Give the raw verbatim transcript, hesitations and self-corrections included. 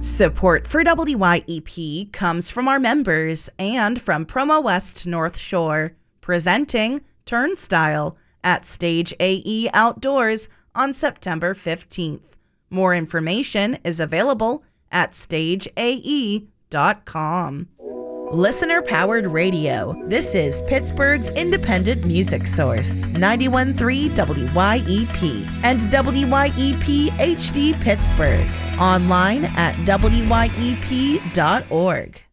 Support for W Y E P comes from our members and from Promo West North Shore, presenting Turnstile at Stage A E Outdoors on September fifteenth. More information is available at stage a e dot com. Listener-powered radio. This is Pittsburgh's independent music source, ninety-one point three W Y E P and W Y E P H D Pittsburgh. Online at W Y E P dot org.